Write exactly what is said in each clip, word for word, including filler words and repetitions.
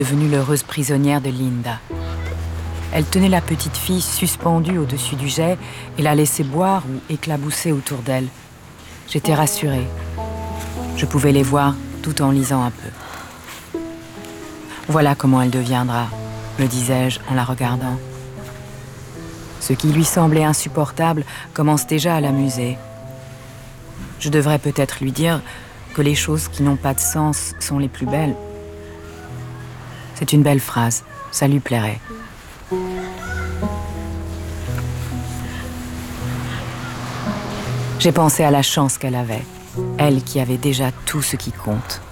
devenue l'heureuse prisonnière de Linda. Elle tenait la petite fille suspendue au-dessus du jet et la laissait boire ou éclabousser autour d'elle. J'étais rassurée. Je pouvais les voir tout en lisant un peu. Voilà comment elle deviendra, me disais-je en la regardant. Ce qui lui semblait insupportable commence déjà à l'amuser. Je devrais peut-être lui dire que les choses qui n'ont pas de sens sont les plus belles. C'est une belle phrase, ça lui plairait. J'ai pensé à la chance qu'elle avait, elle qui avait déjà tout ce qui compte.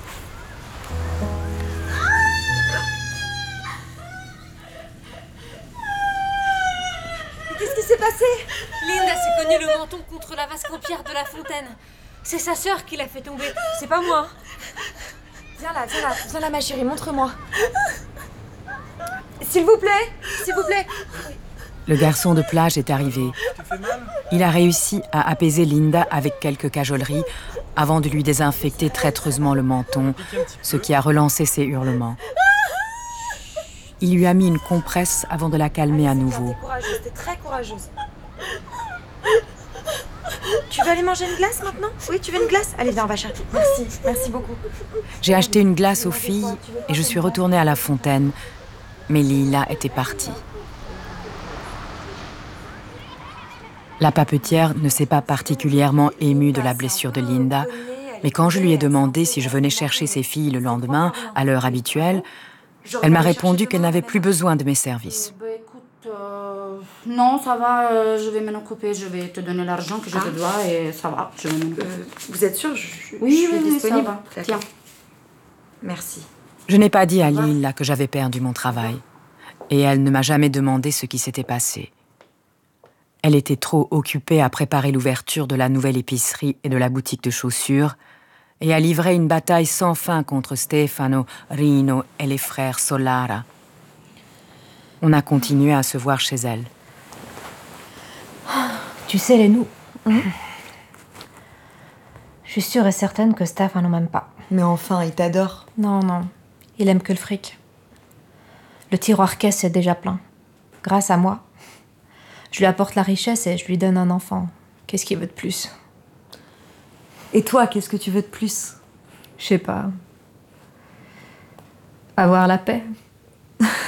Qu'est-ce qui s'est passé? Linda s'est cognée le menton contre la vasque en pierre de la fontaine. C'est sa sœur qui l'a fait tomber, c'est pas moi. Viens là, viens là, viens là ma chérie, montre-moi. S'il vous plaît, s'il vous plaît. Le garçon de plage est arrivé. Il a réussi à apaiser Linda avec quelques cajoleries avant de lui désinfecter traîtreusement le menton, ce qui a relancé ses hurlements. Il lui a mis une compresse avant de la calmer à nouveau. T'es courageuse, t'es très courageuse. Tu veux aller manger une glace maintenant? Oui, tu veux une glace? Allez, viens, on va chercher. Merci, merci beaucoup. J'ai acheté une glace aux filles et je suis retournée à la fontaine, mais Lila était partie. La papetière ne s'est pas particulièrement émue de la blessure de Linda, mais quand je lui ai demandé si je venais chercher ses filles le lendemain, à l'heure habituelle, elle m'a répondu qu'elle n'avait plus besoin de mes services. Euh, bah, écoute, euh, non, ça va, euh, je vais m'en occuper, je vais te donner l'argent que je ah. te dois et ça va, je vais m'en occuper. Euh, vous êtes sûre? Je, Oui, je suis oui, disponible. ça va. Tiens. Merci. Je n'ai pas dit à Lila que j'avais perdu mon travail, et elle ne m'a jamais demandé ce qui s'était passé. Elle était trop occupée à préparer l'ouverture de la nouvelle épicerie et de la boutique de chaussures, et à livrer une bataille sans fin contre Stefano, Rino et les frères Solara. On a continué à se voir chez elle. Tu sais, Lénou, mmh. je suis sûre et certaine que Stefano m'aime pas. Mais enfin, il t'adore. Non, non, il aime que le fric. Le tiroir caisse est déjà plein. Grâce à moi. Je lui apporte la richesse et je lui donne un enfant. Qu'est-ce qu'il veut de plus? Et toi, qu'est-ce que tu veux de plus? Je sais pas. Avoir la paix.